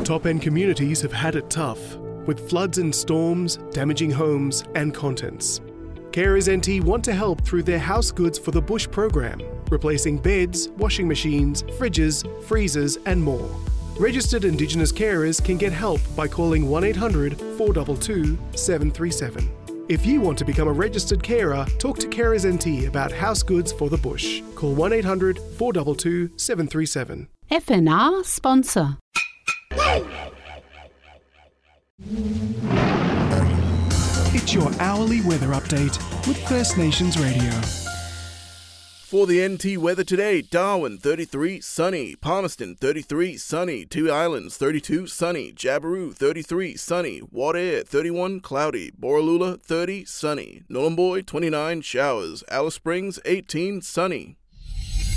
Top-end communities have had it tough, with floods and storms damaging homes and contents. Carers NT want to help through their House Goods for the Bush program, replacing beds, washing machines, fridges, freezers and more. Registered Indigenous carers can get help by calling 1800 422 737. If you want to become a registered carer, talk to Carers NT about House Goods for the Bush. Call 1800 422 737. FNR sponsor. It's your hourly weather update with First Nations Radio. For the NT weather today, Darwin 33 sunny, Palmerston 33 sunny, Two Islands 32 sunny, Jabiru 33 sunny, Wadair 31 cloudy, Borroloola 30 sunny, Nhulunbuy 29 showers, Alice Springs 18 sunny.